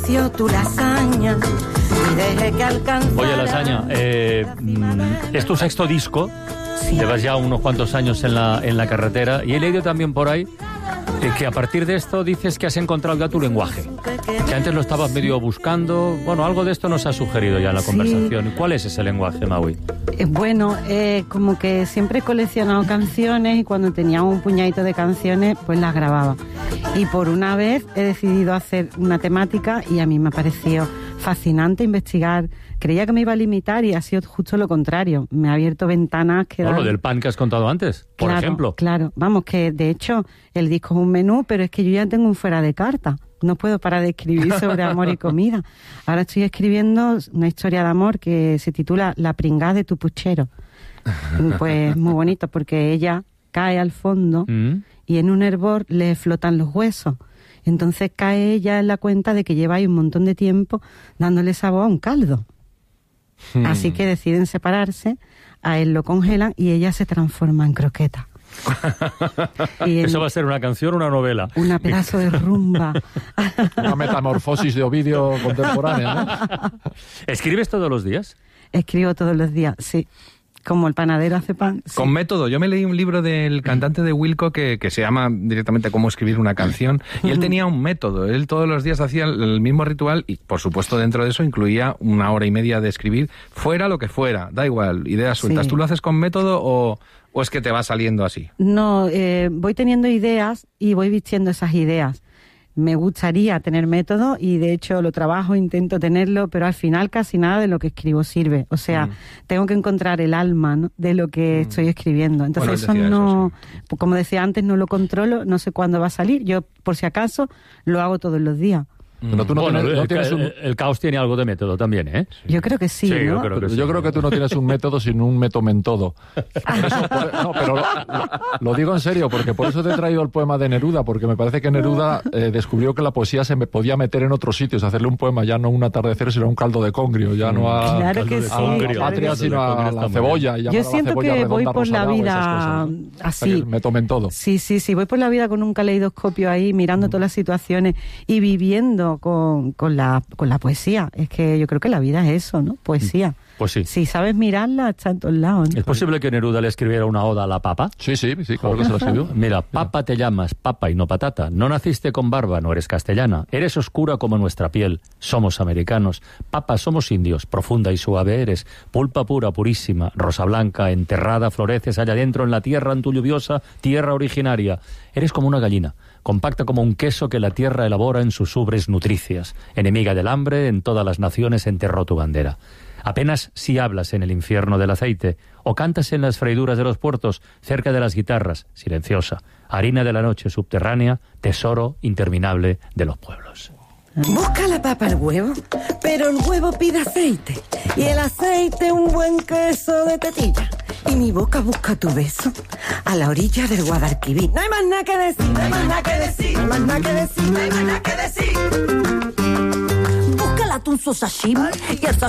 precio tu lasaña y deje que alcanzara... Oye, Lasaña, es tu sexto disco, Sí. llevas ya unos cuantos años en la carretera, y he leído también por ahí que a partir de esto dices que has encontrado ya tu lenguaje, que antes lo estabas medio buscando. Bueno, algo de esto nos ha sugerido ya en la conversación. ¿Cuál es ese lenguaje, Maui? Bueno, como que siempre he coleccionado canciones y cuando tenía un puñadito de canciones, pues las grababa. Y por una vez he decidido hacer una temática y a mí me ha parecido fascinante investigar. Creía que me iba a limitar y ha sido justo lo contrario. Me ha abierto ventanas que... Lo del pan que has contado antes, por ejemplo. Claro, vamos, que de hecho el disco es un menú, pero es que yo ya tengo un fuera de carta. No puedo parar de escribir sobre amor y comida. Ahora estoy escribiendo una historia de amor que se titula La pringá de tu puchero. Pues muy bonito, porque ella cae al fondo y en un hervor le flotan los huesos. Entonces cae ella en la cuenta de que lleva ahí un montón de tiempo dándole sabor a un caldo. Así que deciden separarse, a él lo congelan y ella se transforma en croqueta. ¿Eso va a ser una canción o una novela? Una pedazo de rumba. Una metamorfosis de Ovidio contemporánea, ¿no? ¿Escribes todos los días? Escribo todos los días, sí. Como el panadero hace pan. Sí. Con método. Yo me leí un libro del cantante de Wilco que se llama directamente Cómo escribir una canción, y él tenía un método. Él todos los días hacía el mismo ritual y, por supuesto, dentro de eso incluía 1 hora y media de escribir, fuera lo que fuera, da igual, ideas sueltas. Sí. ¿Tú lo haces con método o es que te va saliendo así? No, voy teniendo ideas y voy vistiendo esas ideas. Me gustaría tener método y de hecho lo trabajo, intento tenerlo, pero al final casi nada de lo que escribo sirve. O sea, tengo que encontrar el alma, ¿no?, de lo que estoy escribiendo. Entonces eso no, sí. Como decía antes, no lo controlo, no sé cuándo va a salir. Yo, por si acaso, lo hago todos los días. Pero tú no tienes el caos tiene algo de método también, ¿eh? Yo creo que sí, ¿no? Yo creo que tú no tienes un método, sino un metomentodo. No, pero lo digo en serio, porque por eso te he traído el poema de Neruda, porque me parece que Neruda descubrió que la poesía se me podía meter en otros sitios, hacerle un poema ya no un atardecer, sino un caldo de congrio, ya no a, claro que sí, a la patria, sino a la cebolla. Y yo siento que voy por la vida así. Metomentodo. Sí, voy por la vida con un caleidoscopio ahí, mirando todas las situaciones y viviendo con la poesía. Es que yo creo que la vida es eso, ¿no? Poesía. Pues sí. Si sabes mirarla, está en todos lados, ¿no? ¿Es posible que Neruda le escribiera una oda a la papa? Sí, claro que se la escribió. Mira, papa te llamas, papa y no patata. No naciste con barba, no eres castellana. Eres oscura como nuestra piel. Somos americanos. Papa, somos indios. Profunda y suave eres. Pulpa pura, purísima. Rosa blanca, enterrada, floreces allá adentro en la tierra, en tu lluviosa tierra originaria. Eres como una gallina, compacta como un queso que la tierra elabora en sus ubres nutricias. Enemiga del hambre, en todas las naciones enterró tu bandera. Apenas si hablas en el infierno del aceite, o cantas en las freiduras de los puertos, cerca de las guitarras, silenciosa, harina de la noche subterránea, tesoro interminable de los pueblos. Busca la papa el huevo, pero el huevo pide aceite, y el aceite un buen queso de tetilla. Y mi boca busca tu beso a la orilla del Guadalquivir. No hay más nada que decir, no hay más nada que decir, no hay más nada que decir, no hay más nada que decir. Busca el atún sashimi y el